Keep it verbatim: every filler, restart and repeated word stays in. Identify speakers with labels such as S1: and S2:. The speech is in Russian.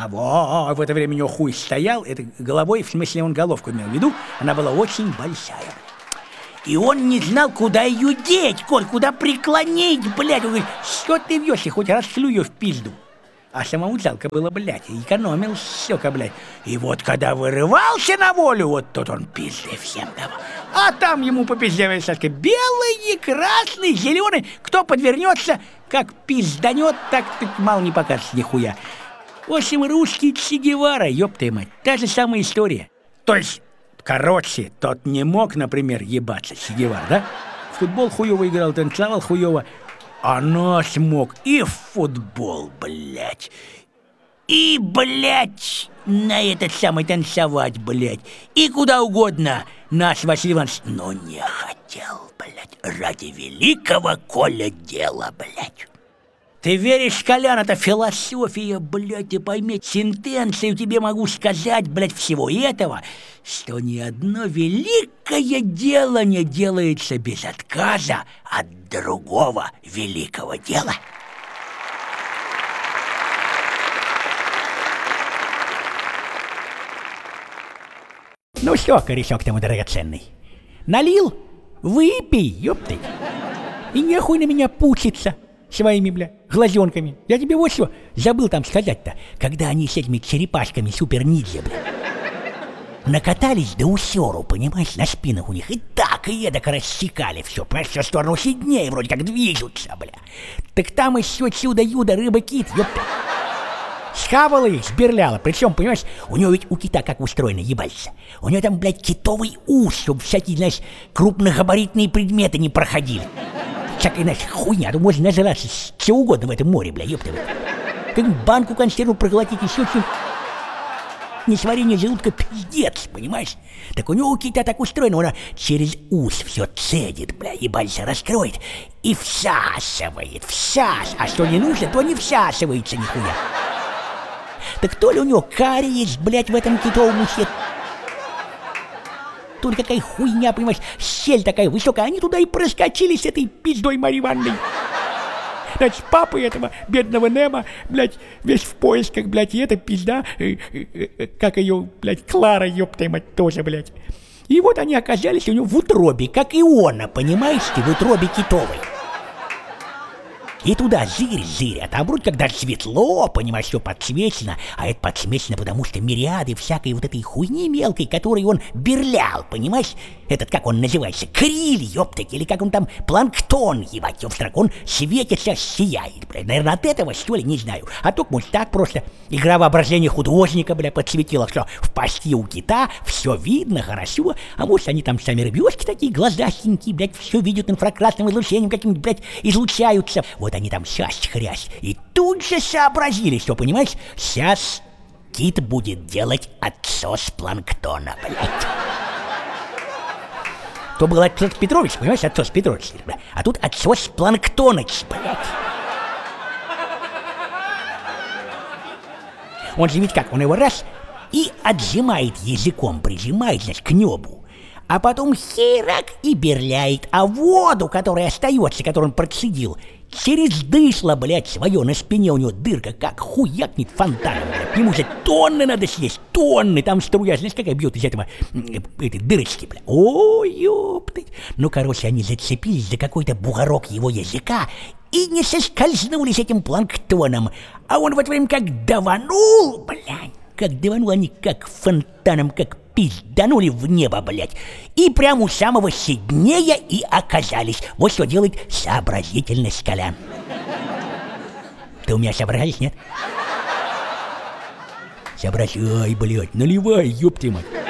S1: А во, в это время у него хуй стоял, это головой, в смысле он головку имел в виду, она была очень большая. И он не знал, куда ее деть, Коль, куда преклонить, блядь. Он говорит, что ты вьешь, я хоть расшлю ее в пизду. А самому жалко было, блядь, экономил щека, блядь. И вот когда вырывался на волю, вот тут он пизды всем давал. А там ему по пизде, Сашка, белый, красный, зеленый. Кто подвернется, как пизданет, так ты мало не покажешь нихуя. В общем, русский Че Гевара, ёпта мать, та же самая история. То есть, короче, тот не мог, например, ебаться, Че Гевара, да? В футбол хуёво играл, танцевал хуёво. А наш мог и в футбол, блядь, и, блядь, на этот самый танцевать, блядь, и куда угодно наш Василий Иванович, но не хотел, блядь, ради великого Коля дела, блядь. Ты веришь, Колян, это философия, блядь, ты пойми, сентенцию тебе могу сказать, блядь, всего этого, что ни одно великое дело не делается без отказа от другого великого дела. Ну что, корешок ты мой драгоценный, налил? Выпей, ёпты. И нехуй на меня пучиться своими, бля, глазенками. Я тебе вот что забыл там сказать-то, когда они с этими черепашками супер-ниндзя, бля, накатались до усеру, понимаешь, на спинах у них, и так и эдак рассекали все, понимаешь, все в сторону Сиднея вроде как движутся, бля. Так там еще чудо-юдо рыба-кит, ёпта, схавала их, сберляла, причем, понимаешь, у него ведь у кита как устроено, ебальца, у него там, блядь, китовый ус, чтобы всякие, знаешь, крупногабаритные предметы не проходили. Всякая, знаешь, хуйня, то можно нажраться чего угодно в этом море, бля, ёпта. Как банку консерву проглотить, еще что-нибудь. Несварение желудка пиздец, понимаешь? Так у него у кита так устроено, он через ус все цедит, бля, ебальца раскроет и всасывает, всас. А что не нужно, то не всасывается нихуя. Так то ли у него кариес, блядь, в этом китовом усе, то ли какая хуйня, понимаешь, щель такая высокая, они туда и проскочили с этой пиздой Марьей Ивановной. Значит, папа этого бедного Немо, блядь, весь в поисках, блядь, и эта пизда, э, э, э, как ее, блядь, Клара, ёпта мать, тоже, блядь. И вот они оказались у него в утробе, как Иона, понимаешь ты, в утробе китовой. И туда зырь-зырь, а там вроде когда светло, понимаешь, все подсвечено, а это подсвечено, потому что мириады всякой вот этой хуйни мелкой, которой он берлял, понимаешь, этот, как он называется, криль, ёптать, или как он там, планктон, ебать, ёпстрак, он светится, сияет, блядь, наверное, от этого, что ли, не знаю, а только, может, так просто игра воображения художника, бля, подсветила, что в пасти у кита все видно, хорошо, а может, они там сами рыбешки такие, глазастенькие, блядь, все видят инфракрасным излучением каким-нибудь, блядь, излучаются, вот они там сейчас хрясь, и тут же сообразили, что, понимаешь, сейчас кит будет делать отсос планктона, блядь. То был отсос Петрович, понимаешь, отсос Петрович, блядь, а тут отсос Планктоныч, блядь. Он же ведь как, он его раз и отжимает языком, прижимает, значит, к небу, а потом херак и берляет, а воду, которая остается, которую он процедил, через дышло, блядь, свое, на спине у него дырка, как хуякнет фонтаном, блядь. Ему же тонны надо съесть, тонны, там струя, знаешь, какая бьет из этого, этой дырочки, блядь. Ой, ёптать. Ну, короче, они зацепились за какой-то бугорок его языка и не соскользнули с этим планктоном, а он в это время как даванул, блядь, как даванул, они как фонтаном, как пизданули в небо, блядь, и прямо у самого Сиднея и оказались. Вот что делает сообразительность, Колян. Ты у меня сообразишь, нет? Соображай, блядь, наливай, ёпты мать.